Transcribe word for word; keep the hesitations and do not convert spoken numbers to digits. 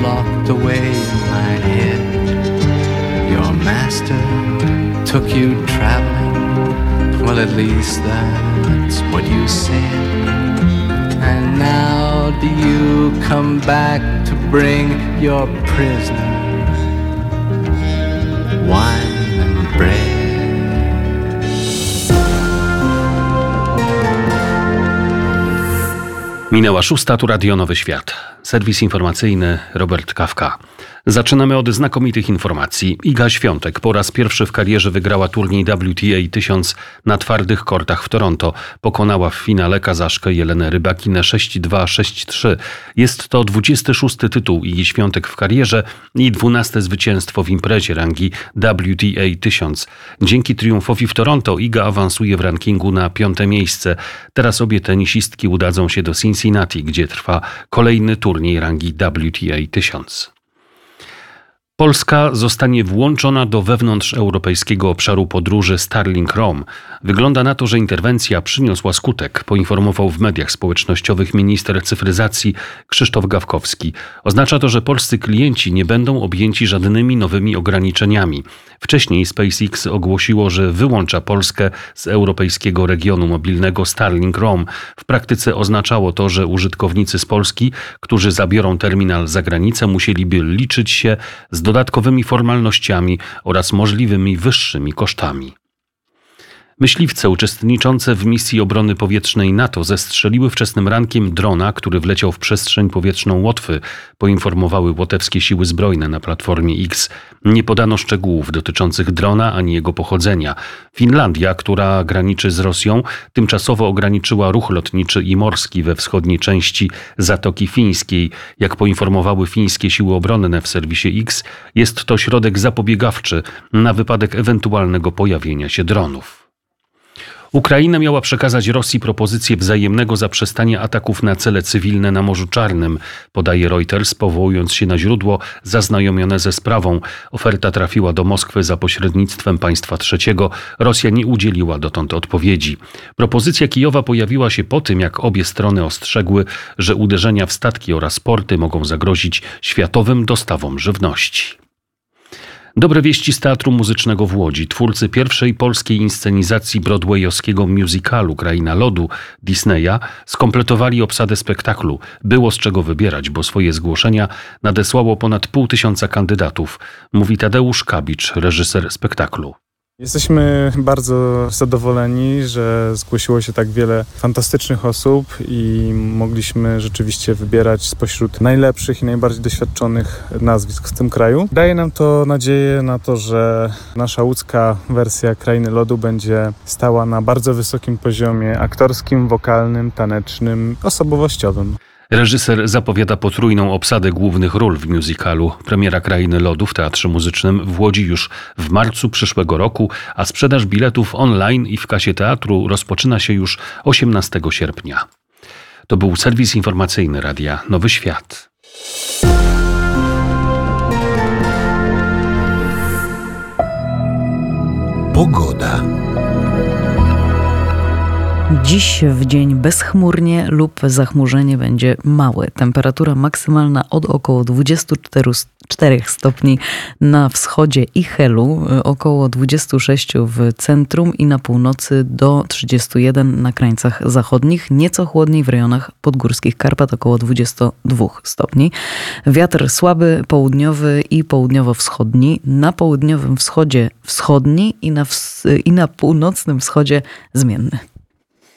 locked away in my head. Your master took you traveling, well, at least that's what you said. And now do you come back to bring your prisoner wine and bread? Minęła szósta, tu Radio Nowy Świat. Serwis informacyjny Robert Kawka. Zaczynamy od znakomitych informacji. Iga Świątek po raz pierwszy w karierze wygrała turniej W T A tysiąc na twardych kortach w Toronto. Pokonała w finale Kazaszkę Jelenę Rybakinę sześć dwa sześć trzy. Jest to dwudziesty szósty tytuł Igi Świątek w karierze i dwunaste zwycięstwo w imprezie rangi W T A tysiąc. Dzięki triumfowi w Toronto Iga awansuje w rankingu na piąte miejsce. Teraz obie tenisistki udadzą się do Cincinnati, gdzie trwa kolejny turniej rangi W T A tysiąc. Polska zostanie włączona do wewnątrzeuropejskiego obszaru podróży Starlink Roam. Wygląda na to, że interwencja przyniosła skutek, poinformował w mediach społecznościowych minister cyfryzacji Krzysztof Gawkowski. Oznacza to, że polscy klienci nie będą objęci żadnymi nowymi ograniczeniami. Wcześniej SpaceX ogłosiło, że wyłącza Polskę z europejskiego regionu mobilnego Starlink Roam. W praktyce oznaczało to, że użytkownicy z Polski, którzy zabiorą terminal za granicę, musieliby liczyć się z dodatkowymi formalnościami oraz możliwymi wyższymi kosztami. Myśliwce uczestniczące w misji obrony powietrznej NATO zestrzeliły wczesnym rankiem drona, który wleciał w przestrzeń powietrzną Łotwy, poinformowały łotewskie siły zbrojne na platformie X. Nie podano szczegółów dotyczących drona ani jego pochodzenia. Finlandia, która graniczy z Rosją, tymczasowo ograniczyła ruch lotniczy i morski we wschodniej części Zatoki Fińskiej. Jak poinformowały fińskie siły obronne w serwisie X, jest to środek zapobiegawczy na wypadek ewentualnego pojawienia się dronów. Ukraina miała przekazać Rosji propozycję wzajemnego zaprzestania ataków na cele cywilne na Morzu Czarnym, podaje Reuters, powołując się na źródło zaznajomione ze sprawą. Oferta trafiła do Moskwy za pośrednictwem państwa trzeciego. Rosja nie udzieliła dotąd odpowiedzi. Propozycja Kijowa pojawiła się po tym, jak obie strony ostrzegły, że uderzenia w statki oraz porty mogą zagrozić światowym dostawom żywności. Dobre wieści z Teatru Muzycznego w Łodzi. Twórcy pierwszej polskiej inscenizacji broadwayowskiego musicalu Kraina Lodu Disneya skompletowali obsadę spektaklu. Było z czego wybierać, bo swoje zgłoszenia nadesłało ponad pół tysiąca kandydatów, mówi Tadeusz Kabicz, reżyser spektaklu. Jesteśmy bardzo zadowoleni, że zgłosiło się tak wiele fantastycznych osób i mogliśmy rzeczywiście wybierać spośród najlepszych i najbardziej doświadczonych nazwisk w tym kraju. Daje nam to nadzieję na to, że nasza łódzka wersja Krainy Lodu będzie stała na bardzo wysokim poziomie aktorskim, wokalnym, tanecznym, osobowościowym. Reżyser zapowiada potrójną obsadę głównych ról w musicalu. Premiera Krainy Lodu w Teatrze Muzycznym w Łodzi już w marcu przyszłego roku, a sprzedaż biletów online i w kasie teatru rozpoczyna się już osiemnastego sierpnia. To był serwis informacyjny Radia Nowy Świat. Pogoda. Dziś w dzień bezchmurnie lub zachmurzenie będzie małe. Temperatura maksymalna od około dwudziestu czterech stopni na wschodzie i Helu, około dwudziestu sześciu w centrum i na północy do trzydziestu jeden na krańcach zachodnich. Nieco chłodniej w rejonach podgórskich Karpat, około dwudziestu dwóch stopni. Wiatr słaby, południowy i południowo-wschodni. Na południowym wschodzie wschodni i na, ws- i na północnym wschodzie zmienny.